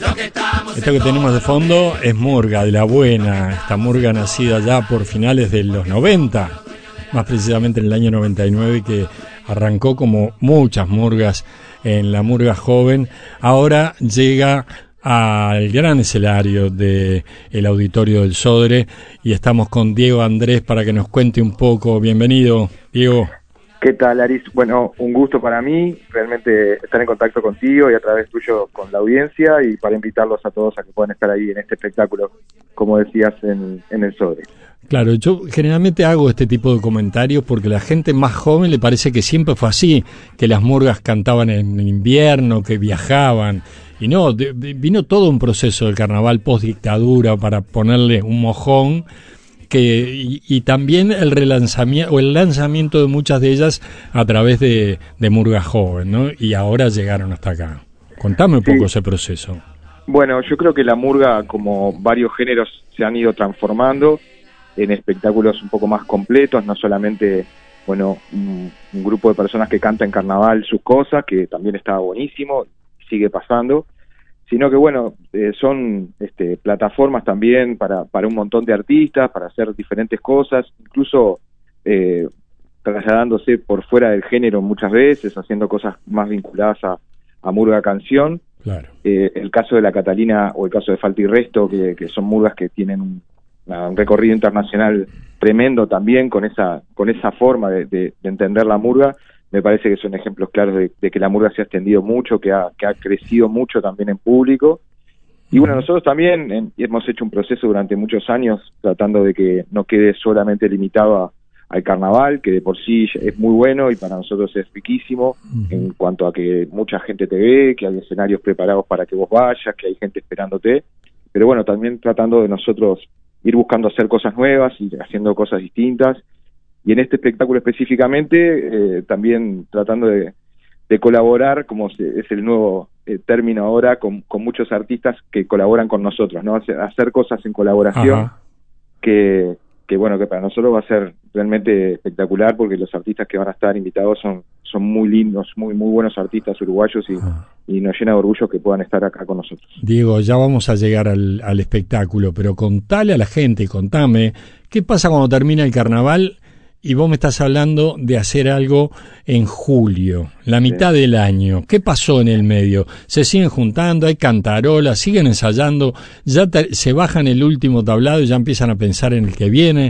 Esto que tenemos de fondo es murga, de la buena. Esta murga nacida ya por finales de los 90, más precisamente en el año 99, que arrancó como muchas murgas en la murga joven. Ahora llega al gran escenario del Auditorio del Sodre y estamos con Diego Andrés para que nos cuente un poco. Bienvenido, Diego. ¿Qué tal, Aris? Bueno, un gusto para mí realmente estar en contacto contigo y a través tuyo con la audiencia, y para invitarlos a todos a que puedan estar ahí en este espectáculo, como decías, en el Sodre. Claro, yo generalmente hago este tipo de comentarios porque a la gente más joven le parece que siempre fue así, que las murgas cantaban en invierno, que viajaban, y no, vino todo un proceso del carnaval post-dictadura para ponerle un mojón, y también el relanzamiento o el lanzamiento de muchas de ellas a través de murga joven, ¿no? Y ahora llegaron hasta acá. Contame un poco ese proceso. Bueno, yo creo que la murga, como varios géneros, se han ido transformando en espectáculos un poco más completos, no solamente, bueno, un grupo de personas que canta en carnaval sus cosas, que también está buenísimo, sigue pasando, sino que, bueno, son plataformas también para un montón de artistas, para hacer diferentes cosas, incluso trasladándose por fuera del género muchas veces, haciendo cosas más vinculadas a murga canción. Claro. El caso de la Catalina o el caso de Falta y Resto, que son murgas que tienen un recorrido internacional tremendo también, con esa forma de entender la murga. Me parece que son ejemplos claros de que la murga se ha extendido mucho, que ha crecido mucho también en público. Y bueno, nosotros también hemos hecho un proceso durante muchos años tratando de que no quede solamente limitado al carnaval, que de por sí es muy bueno y para nosotros es riquísimo en cuanto a que mucha gente te ve, que hay escenarios preparados para que vos vayas, que hay gente esperándote. Pero bueno, también tratando de nosotros ir buscando hacer cosas nuevas y haciendo cosas distintas. Y en este espectáculo específicamente, también tratando de colaborar, como es el nuevo término ahora, con muchos artistas que colaboran con nosotros, ¿no? Hacer cosas en colaboración. Ajá. que bueno, que para nosotros va a ser realmente espectacular, porque los artistas que van a estar invitados son muy lindos, muy buenos artistas uruguayos, y nos llena de orgullo que puedan estar acá con nosotros. Diego, ya vamos a llegar al espectáculo, pero contale a la gente y contame, ¿qué pasa cuando termina el carnaval? Y vos me estás hablando de hacer algo en julio, la mitad del año. ¿Qué pasó en el medio? ¿Se siguen juntando? ¿Hay cantarolas? ¿Siguen ensayando? ¿Ya se bajan el último tablado y ya empiezan a pensar en el que viene?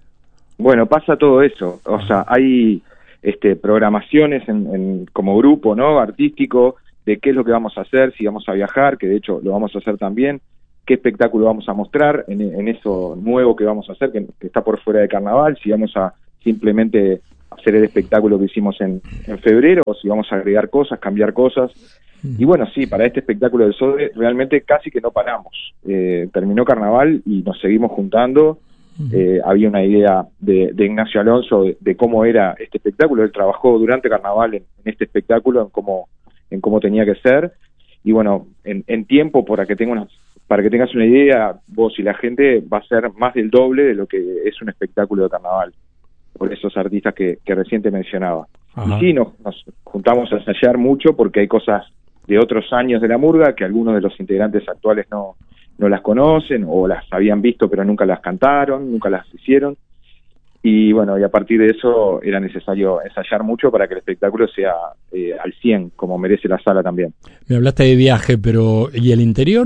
Bueno, pasa todo eso. O sea, hay programaciones como grupo, ¿no? Artístico, de qué es lo que vamos a hacer, si vamos a viajar, que de hecho lo vamos a hacer también. ¿Qué espectáculo vamos a mostrar en eso nuevo que vamos a hacer, que está por fuera de carnaval? Si vamos a simplemente hacer el espectáculo que hicimos en febrero, o si vamos a agregar cosas, cambiar cosas. Y bueno, sí, para este espectáculo del Sodre realmente casi que no paramos. Terminó carnaval y nos seguimos juntando. Había una idea de Ignacio Alonso de cómo era este espectáculo. Él trabajó durante carnaval en este espectáculo, en cómo tenía que ser. Y bueno, en tiempo, para que tengas una idea, vos y la gente, va a ser más del doble de lo que es un espectáculo de carnaval, por esos artistas que recién te mencionaba. Ajá. Y sí, nos juntamos a ensayar mucho, porque hay cosas de otros años de la murga que algunos de los integrantes actuales no las conocen, o las habían visto pero nunca las cantaron, nunca las hicieron. Y bueno, y a partir de eso era necesario ensayar mucho para que el espectáculo sea al 100, como merece la sala también. Me hablaste de viaje, pero ¿y el interior?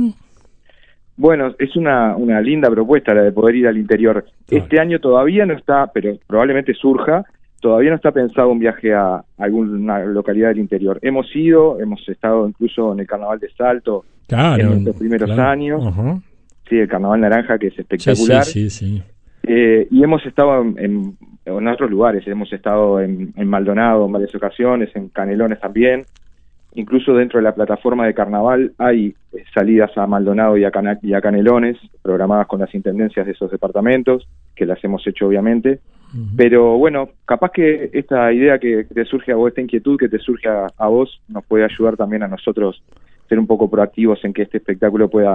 Bueno, es una linda propuesta la de poder ir al interior. Este año todavía no está, pero probablemente surja, todavía no está pensado un viaje a alguna localidad del interior. Hemos estado incluso en el Carnaval de Salto, en nuestros primeros años. Uh-huh. Sí, el Carnaval Naranja, que es espectacular. Sí. Y hemos estado en otros lugares, hemos estado en Maldonado en varias ocasiones, en Canelones también. Incluso dentro de la plataforma de carnaval hay salidas a Maldonado y a Canelones, programadas con las intendencias de esos departamentos, que las hemos hecho obviamente. Uh-huh. Pero bueno, capaz que esta idea que te surge a vos, esta inquietud que te surge a vos, nos puede ayudar también a nosotros ser un poco proactivos en que este espectáculo pueda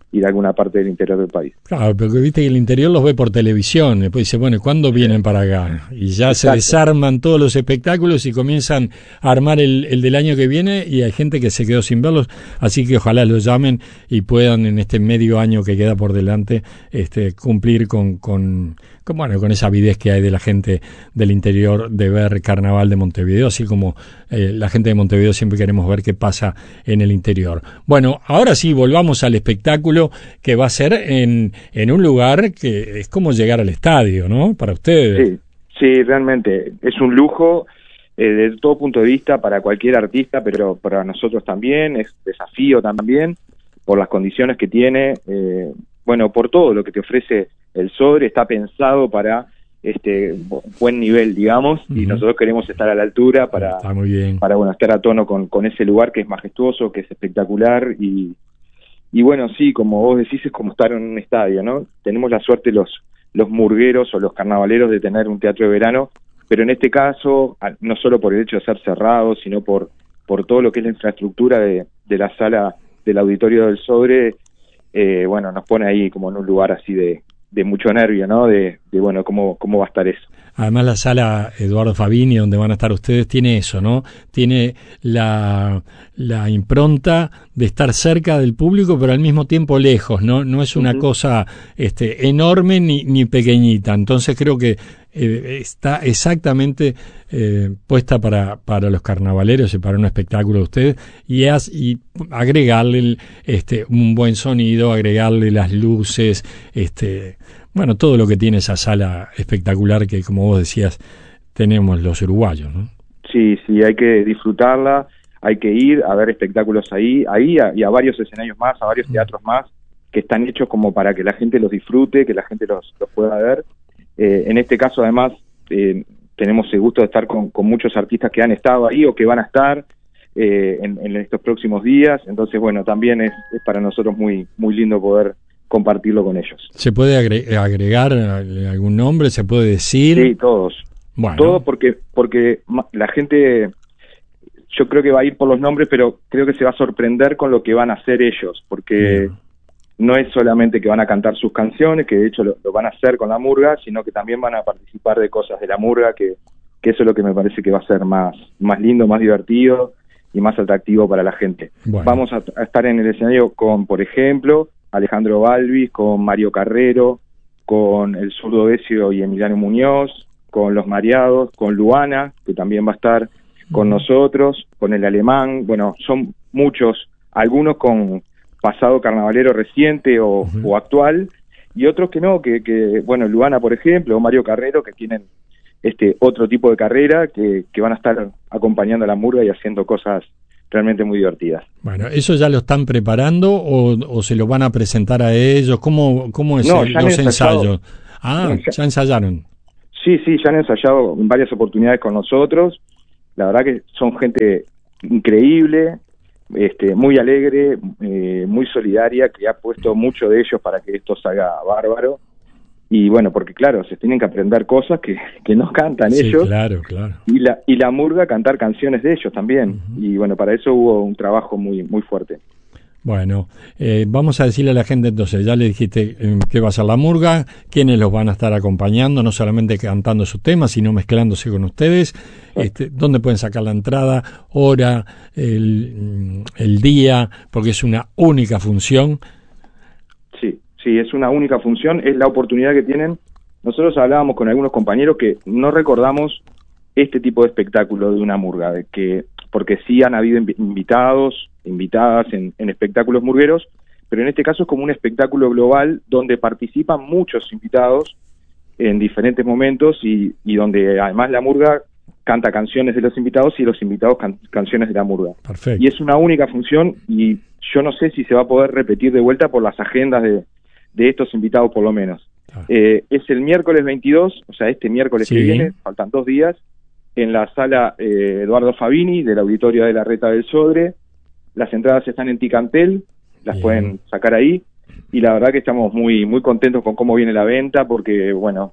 y de alguna parte del interior del país. Claro, pero viste que el interior los ve por televisión, después dice, bueno, ¿cuándo vienen para acá? Y ya se desarman todos los espectáculos y comienzan a armar el del año que viene, y hay gente que se quedó sin verlos, así que ojalá los llamen y puedan en este medio año que queda por delante cumplir con esa avidez que hay de la gente del interior de ver Carnaval de Montevideo, así como la gente de Montevideo siempre queremos ver qué pasa en el interior. Bueno, ahora sí, volvamos al espectáculo que va a ser en un lugar que es como llegar al estadio, ¿no? Para ustedes. Sí, realmente es un lujo desde todo punto de vista para cualquier artista, pero para nosotros también, es desafío también, por las condiciones que tiene, por todo lo que te ofrece el Sodre, está pensado para buen nivel, digamos, y nosotros queremos estar a la altura para estar a tono con ese lugar que es majestuoso, que es espectacular, y bueno, sí, como vos decís, es como estar en un estadio, ¿no? Tenemos la suerte los murgueros o los carnavaleros de tener un teatro de verano, pero en este caso, no solo por el hecho de ser cerrado, sino por todo lo que es la infraestructura de la sala del Auditorio del Sodre, nos pone ahí como en un lugar así de mucho nervio, ¿no? De cómo va a estar eso. Además, la sala Eduardo Fabini, donde van a estar ustedes, tiene eso, ¿no? Tiene la impronta de estar cerca del público, pero al mismo tiempo lejos, ¿no? No es una cosa enorme ni pequeñita. Entonces creo que está exactamente puesta para los carnavaleros y para un espectáculo de ustedes, y agregarle un buen sonido, agregarle las luces, todo lo que tiene esa sala espectacular que, como vos decías, tenemos los uruguayos, ¿no? Sí, hay que disfrutarla, hay que ir a ver espectáculos ahí y a varios escenarios más, a varios teatros más, que están hechos como para que la gente los disfrute, que la gente los pueda ver. En este caso, además, tenemos el gusto de estar con muchos artistas que han estado ahí o que van a estar en estos próximos días. Entonces, también es para nosotros muy, muy lindo poder compartirlo con ellos. ¿Se puede agregar algún nombre? ¿Se puede decir? Sí, todos. Bueno. Todos porque la gente, yo creo que va a ir por los nombres, pero creo que se va a sorprender con lo que van a hacer ellos, porque no es solamente que van a cantar sus canciones, que de hecho lo van a hacer con la murga, sino que también van a participar de cosas de la murga, que eso es lo que me parece que va a ser más lindo, más divertido y más atractivo para la gente. Bueno. Vamos a estar en el escenario con, por ejemplo, Alejandro Balvis, con Mario Carrero, con el Zurdo Decio y Emiliano Muñoz, con Los Mareados, con Luana, que también va a estar con nosotros, con el Alemán. Son muchos, algunos con pasado carnavalero reciente o actual, y otros que no, que Luana, por ejemplo, o Mario Carrero, que tienen otro tipo de carrera, que van a estar acompañando a la murga y haciendo cosas realmente muy divertidas. Bueno, ¿eso ya lo están preparando o se lo van a presentar a ellos? ¿Cómo es los ensayos? Ya ensayaron. Sí, ya han ensayado en varias oportunidades con nosotros. La verdad que son gente increíble, muy alegre, muy solidaria, que ha puesto mucho de ellos para que esto salga bárbaro. Y porque claro, se tienen que aprender cosas que no cantan ellos. Claro. Y la murga cantar canciones de ellos también. Y para eso hubo un trabajo muy, muy fuerte. Bueno, vamos a decirle a la gente entonces, ya le dijiste qué va a ser la murga, quiénes los van a estar acompañando, no solamente cantando sus temas, sino mezclándose con ustedes, dónde pueden sacar la entrada, hora, el día, porque es una única función. Sí, es una única función, es la oportunidad que tienen. Nosotros hablábamos con algunos compañeros que no recordamos este tipo de espectáculo de una murga, porque sí han habido invitados, invitadas en espectáculos murgueros, pero en este caso es como un espectáculo global donde participan muchos invitados en diferentes momentos y donde además la murga canta canciones de los invitados y los invitados canciones de la murga. Perfecto. Y es una única función y yo no sé si se va a poder repetir de vuelta por las agendas de estos invitados por lo menos. Es el miércoles 22, o sea, este miércoles que viene, faltan 2 días, en la sala Eduardo Fabini del Auditorio de la Reta del Sodre. Las entradas están en Ticantel, las pueden sacar ahí, y la verdad que estamos muy muy contentos con cómo viene la venta, porque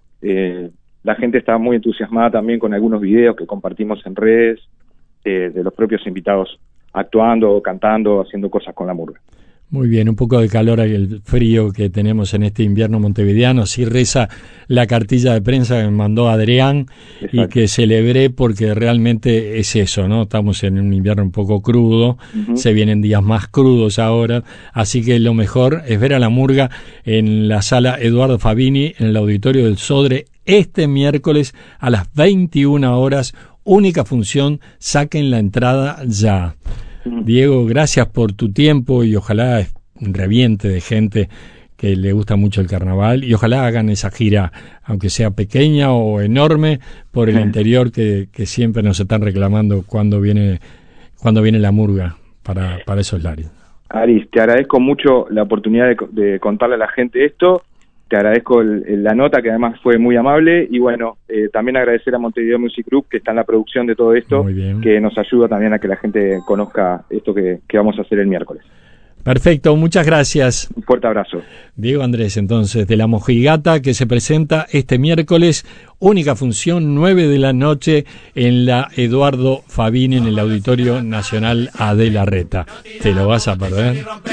la gente está muy entusiasmada también con algunos videos que compartimos en redes de los propios invitados actuando, cantando, haciendo cosas con la murga. Muy bien, un poco de calor y el frío que tenemos en este invierno montevideano. Así reza la cartilla de prensa que me mandó Adrián. Exacto. Y que celebré porque realmente es eso, ¿no? Estamos en un invierno un poco crudo, se vienen días más crudos ahora, así que lo mejor es ver a la murga en la sala Eduardo Fabini, en el auditorio del Sodre, este miércoles a las 21 horas, única función, saquen la entrada ya. Diego, gracias por tu tiempo y ojalá reviente de gente que le gusta mucho el carnaval y ojalá hagan esa gira, aunque sea pequeña o enorme, por el interior que siempre nos están reclamando cuando viene la murga para esos lares. Aris, te agradezco mucho la oportunidad de contarle a la gente esto, te agradezco la nota que además fue muy amable y bueno, también agradecer a Montevideo Music Group que está en la producción de todo esto, que nos ayuda también a que la gente conozca esto que vamos a hacer el miércoles. Perfecto, muchas gracias. Un fuerte abrazo. Diego Andrés, entonces, de La Mojigata, que se presenta este miércoles, única función, 9 de la noche, en la Eduardo Fabini, en el Auditorio Nacional Adela Reta. ¿Te lo vas a perder?